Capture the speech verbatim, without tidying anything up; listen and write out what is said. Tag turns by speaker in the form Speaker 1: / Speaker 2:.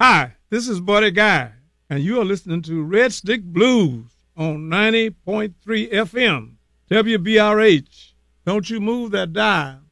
Speaker 1: Hi, this is Buddy Guy, and you are listening to Red Stick Blues on ninety point three F M, W B R H. Don't you move that dial.